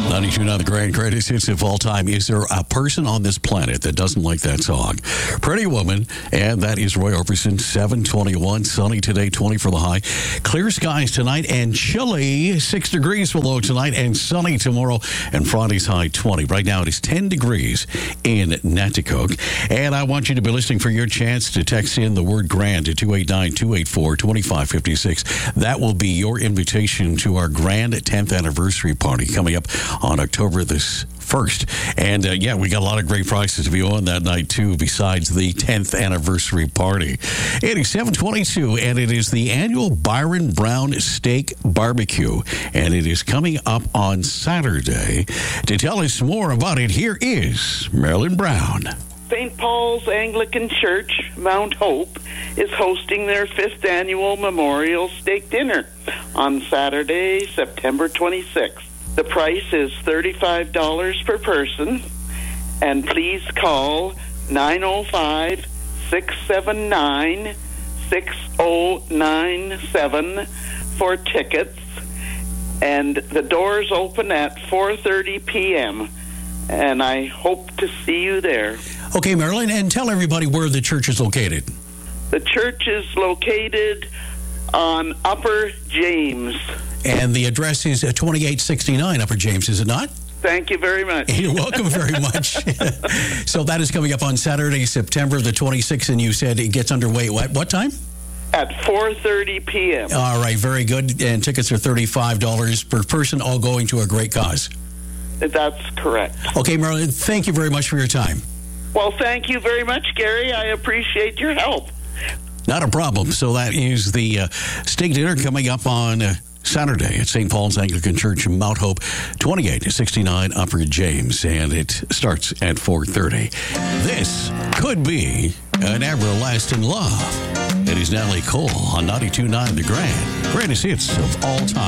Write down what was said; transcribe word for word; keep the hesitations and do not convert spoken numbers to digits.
ninety-two point nine The Grand Greatest Hits of All Time. Is there a person on this planet that doesn't like that song? Pretty Woman, and that is Roy Orbison. seven twenty-one, sunny today, twenty for the high. Clear skies tonight and chilly, six degrees below tonight, and sunny tomorrow, and Friday's high twenty. Right now it is ten degrees in Nanticoke. And I want you to be listening for your chance to text in the word grand to two eight nine, two eight four, two five five six. That will be your invitation to our grand tenth anniversary party coming up on October this first. And uh, yeah, we got a lot of great prizes to be on that night too, besides the tenth anniversary party. It is seven twenty-two, and it is the annual Byron Brown Steak Barbecue, and it is coming up on Saturday. To tell us more about it, here is Marilyn Brown. Saint Paul's Anglican Church, Mount Hope, is hosting their fifth annual Memorial Steak Dinner on Saturday, September twenty-sixth. The price is thirty-five dollars per person, and please call nine oh five, six seven nine, six oh nine seven for tickets, and the doors open at four thirty p.m., and I hope to see you there. Okay, Marilyn, and tell everybody where the church is located. The church is located on Upper James. And the address is twenty-eight sixty-nine Upper James, is it not? Thank you very much. You're welcome very much. So that is coming up on Saturday, September the twenty-sixth, and you said it gets underway at what time? At four thirty p.m. All right, very good. And tickets are thirty-five dollars per person, all going to a great cause. That's correct. Okay, Marilyn, thank you very much for your time. Well, thank you very much, Gary. I appreciate your help. Not a problem. So that is the uh, steak dinner coming up on uh, Saturday at Saint Paul's Anglican Church in Mount Hope, twenty-eight sixty-nine Upper James, and it starts at four thirty. This could be an everlasting love. It is Natalie Cole on ninety-two point nine The Grand Greatest Hits of All Time.